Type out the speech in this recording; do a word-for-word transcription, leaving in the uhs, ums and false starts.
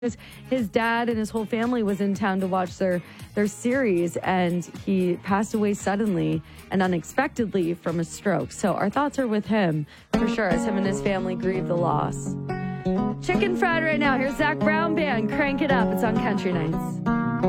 His dad and his whole family was in town to watch their their series, and he passed away suddenly and unexpectedly from a stroke. So our thoughts are with him for sure, as him and his family grieve the loss. Chicken fried right now. Here's Zach Brown Band. Crank it up. It's on Country Nights.